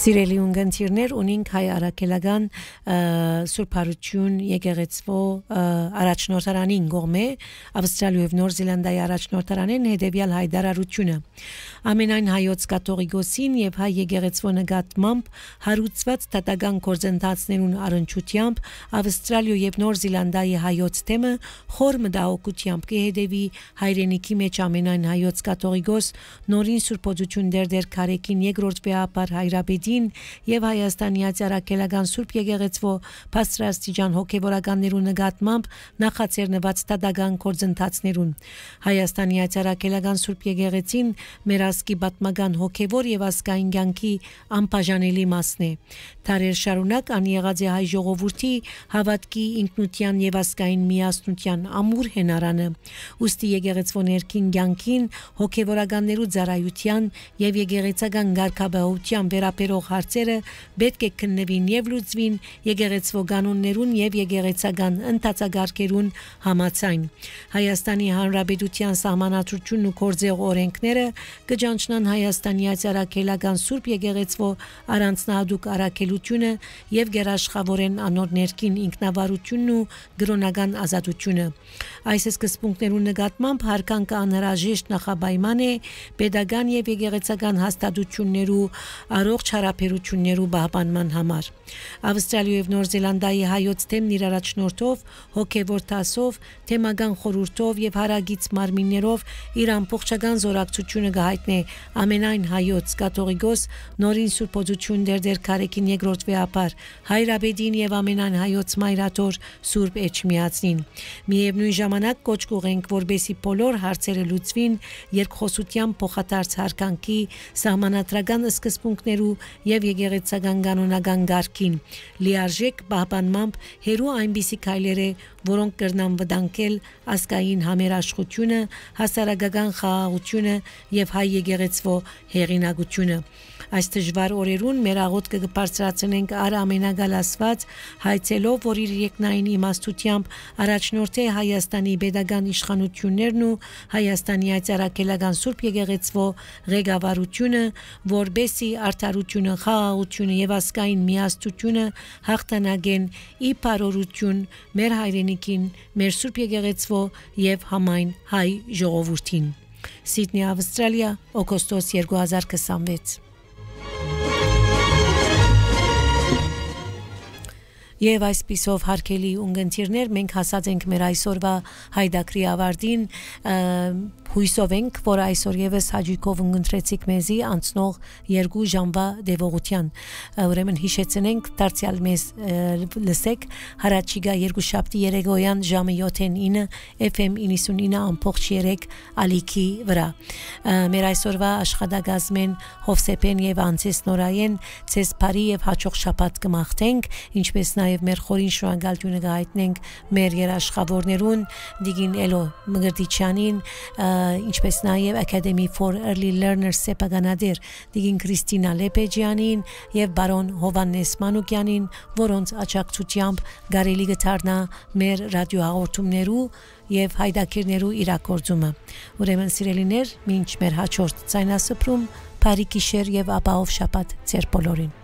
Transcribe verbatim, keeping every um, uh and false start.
Սիրելի ունգընտիրներ, ունենք հայ արաքելական Սուրբ Հարություն եկեղեցվո առաջնորդարանին գողմե Ավստրալիա եւ Նոր Զելանդիայի առաջնորդարանեն հետեւյալ հայտարարությունը ամենայն հայոց կաթողիկոսին եւ հայ եկեղեցվո նկատմամբ հարուցված տատական գործընթացներուն առընչությամբ Ավստրալիա եւ Նոր Զելանդիայի հայոց թեմը խոր մտահոգությամբ կհետեւի հայրենիքի մեջ ամենայն հայոց կաթողիկոս նորին սուրբոծություն դերդեր քարեկին երկրորդ վեհապար հայրապետին եւ Հայաստանի Արաքելական Սուրբ Եկեղեցվո փաստրաստիճան հոգեվորականներու նկատմամբ նախաձեռնված տատական գործընթացներուն Հայաստանի Արաքելական Սուրբ Եկեղեցին մեր ազգի պատմական հոգեվոր եւ ազգային կյանքի անբաժանելի մասն է դարեր շարունակ ան եղած է հայ ժողովրդի հավատքի ինքնության եւ ազգային միասնության ամուր հենարանը ուստի եկեղեցվո ներքին կյանքին հոգեվորականներու ծառայության եւ եկեղեցական ղարքաբահության վերաբերող հարցերը պետք է քննվին եւ լուծվին եկեղեցվո կանոններուն եւ եկեղեցական ընթացագարկերուն համաձայն Հայաստանի Հանրապետության սահմանադրությունն ու գործող օրենքները կճանչնան Հայաստանի Արաքելական Սուրբ Եկեղեցվո առանձնահատուկ առաքելությունը եւ գերաշխավորեն անոր ներքին ինքնավարությունն ու գրոնական ազատությունը այս սկզբունքներուն նկատմամբ հարկանքը անհրաժեշտ նախապայման է pedagogan եւ եկեղեցական հաստատություններու առողջ հարաբերություններու պահպանման համար Ավստրալիա եւ Նոր Զելանդիայի հայոց թեմն իր առաջնորդով հոգեվոր տասով թեմական խորհուրդով եւ հարագից մարմիններով իր ամբողջական զորակցությունը կհայտնի ամենայն հայոց կաթողիկոս նորին սուրբոծություն դերդեր քարեկին երկրորդ վեհապար հայրապետին եւ ամենայն հայոց մայրաթոր Սուրբ Էջմիածնին միևնույն ժամանակ կոչ կուղենք որբեսի բոլոր հարցերը լուծվին երկխոսության փոխադարձ հարկանքի սահմանադրական սկզբունքներու եւ եկեղեցական կանոնական ղարքին լիարժեք պահպանմամբ հերու այնպիսի քայլերը որոնք կրնան վտանգել ազգային համերաշխությունը հասարակական խաղաղությունը եւ հայ եկեղեցվո հեղինակությունը այս դժվար օրերուն մեր աղոթքը կբարձրացնենք առ ամենագալասված հայցելով որ իր երկնային իմաստությամբ առաջնորդե Հայաստանի pedagogan իշխանություններն ու Հայաստանի Արաքելական Սուրբ Եկեղեցվո ղեկավարությունը որբեսի արդարությունը խաղաղությունը եւ ազգային միասնությունը հաղթանակեն ի բարօրություն մեր հայրենիքին մեր Սուրբ Եկեղեցվո եւ համայն հայ ժողովրդին Սիդնի Ավստրալիա օգոստոս երկու հազար քսանվեց Եվ այսպիսով հարգելի ունգընտիրներ մենք հասած ենք մեր այսօրվա հայդակրի ավարտին հույսով ենք որ այսօր եւս հաջիկով ունգընտրեցիք մեզի անցնող երկու ժամվա դեպողության ուրեմն հիշեցնենք դարձյալ մեզ լսեք հարաճիգա երկուշաբթի երեկոյան ժամը յոթին ինը F M իննսունինը ամբողջ երեք ալիքի վրա մեր այսօրվա աշխատակազմեն Հովսեփեն եւ Անցես Նորայեն ցես բարի եւ հաջող շաբաթ կմաղթենք ինչպես Եվ մեր խորին շնորհակալությունը կհայտնենք մեր երաշխավորներուն Դիգին Էլո Մգրտիչյանին ինչպես նաև Academy for Early Learners սեփականադիր Դիգին Քրիստինա Լեպեջյանին եւ բարոն Հովանես Մանուկյանին որոնց աջակցությամբ գարելի կդառնա մեր ռադիոհաղորդումներու եւ հայդակիրներու իրակորձումը ուրեմն սիրելիներ մինչ մեր հաջորդ ցայնասփռում բարի գիշեր եւ ապահով շաբաթ ձեր բոլորին